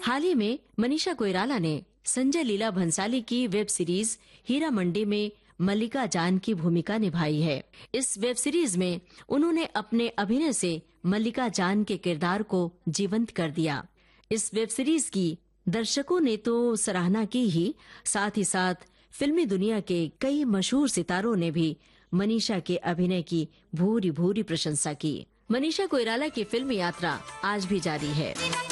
हाल ही में मनीषा कोइराला ने संजय लीला भंसाली की वेब सीरीज हीरा मंडी में मल्लिका जान की भूमिका निभाई है। इस वेब सीरीज में उन्होंने अपने अभिनय से मल्लिका जान के किरदार को जीवंत कर दिया। इस वेब सीरीज की दर्शकों ने तो सराहना की ही, साथ ही साथ फिल्मी दुनिया के कई मशहूर सितारों ने भी मनीषा के अभिनय की भूरी भूरी प्रशंसा की। मनीषा कोइराला की फिल्मी यात्रा आज भी जारी है।